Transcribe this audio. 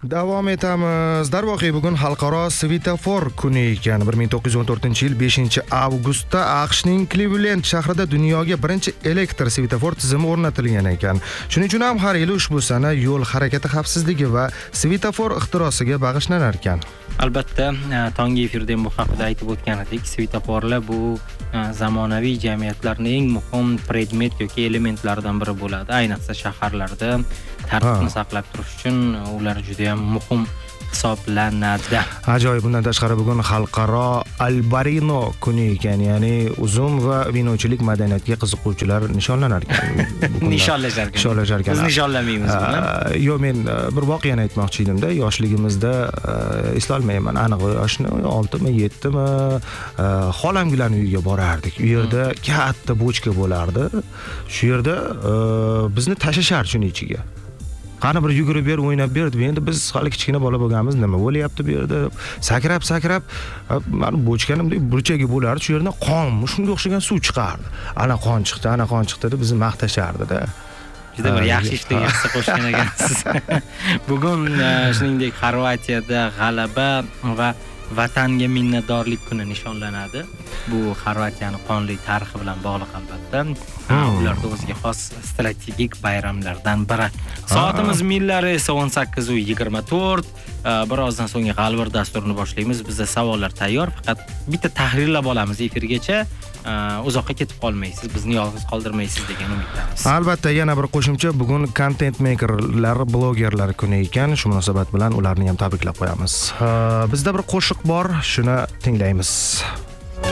Davom etamiz. Darvoqe bugun xalqaro svetofor kuni ekan. 1914-yil 5-avgustda AQShning Cleveland shahrida dunyoga birinchi elektr svetofor tizimi o'rnatilgan ekan. Shuning uchun ham har yili ushbu sana yo'l harakati xavfsizligi va svetofor ixtirosiga bag'ishlanar ekan. Albatta, tonggi efirda bu haqida aytib o'tgan edik. Svetoforlar bu zamonaviy jamiyatlarning eng muhim predmet yoki elementlaridan biri bo'ladi. Ayniqsa shaharlarda tartibni saqlab turish uchun ular juda ham muhim hisoblanadi. Ajoyib. Bundan tashqari bugun xalqaro Albarino kuni ekan, ya'ni uzum va vinochilik madaniyatiga qiziquvchilar nishonlanar ekan. Nishonlashar ekan. Biz nishonlamaymiz buni. Yo'q, men bir voqeani aytmoqchi edimda. Yoshligimizda eslolmayman aniq yoshni 6mi, 7mi xolamgilarning uyiga borardik. U yerda katta bochka bo'lardi. Shu yerda bizni tashlashardi shuning ichiga. Qani bir yugurib ber, o'ynab ber deb. Endi biz hali kichkina bola bo'lganmiz, nima bo'lyapti bu yerda? Sakrab, mana bochkanimdek burchagi bo'lardi. Shu yerdan qon, shunga o'xshagan suv chiqardi. Ana qon chiqdi deb bizni maqtashardi-da. Juda bir yaxshi ishga hissa qo'shgan ekansiz. Bugun shuningdek Xorvatiyada g'alaba va vatanga minnatdorlik kuni nishonlanadi. Bu Xorvatiyaning qonli tarixi bilan bog'liq albatta. Ularda o'ziga xos strategik bayramlardan biri. Soatimiz millari esa 18:24. Birozdan so'ng g'alvir dasturini boshlaymiz. Bizda savollar tayyor, faqat bitta tahrirlab olamiz efirgacha. Uzoqqa ketib qolmaysiz, bizni yolg'iz qoldirmaysiz degan umiddamiz. Albatta, yana bir qo'shimcha, bugun content makerlar, blogerlar kuni ekan. Shu munosabat bilan ularni ham tabriklab qo'yamiz. Bizda bir qo'shiq bor, shuni tinglaymiz.